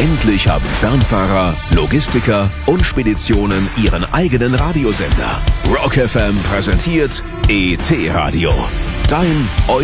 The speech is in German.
Endlich haben Fernfahrer, Logistiker und Speditionen ihren eigenen Radiosender. Rock FM präsentiert ET Radio. Dein